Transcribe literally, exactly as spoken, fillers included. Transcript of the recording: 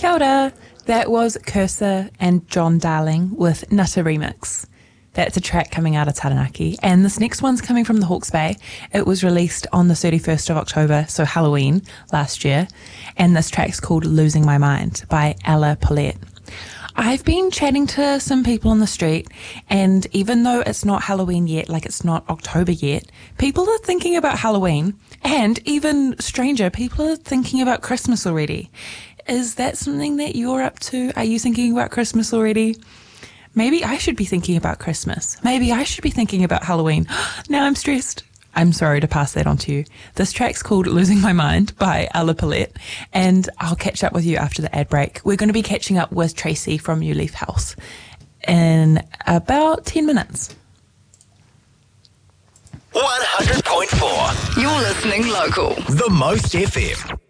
Kia ora. That was Cursor and John Darling with Nutter Remix. That's a track coming out of Taranaki. And this next one's coming from the Hawke's Bay. It was released on the thirty-first of October, so Halloween last year. And this track's called Losing My Mind by Ella Paulette. I've been chatting to some people on the street, and even though it's not Halloween yet, like it's not October yet, people are thinking about Halloween, and even stranger, people are thinking about Christmas already. Is that something that you're up to? Are you thinking about Christmas already? Maybe I should be thinking about Christmas. Maybe I should be thinking about Halloween. Now I'm stressed. I'm sorry to pass that on to you. This track's called Losing My Mind by Ella Paulette, and I'll catch up with you after the ad break. We're going to be catching up with Tracy from New Leaf House in about ten minutes. one hundred point four. You're listening local. The Most F M.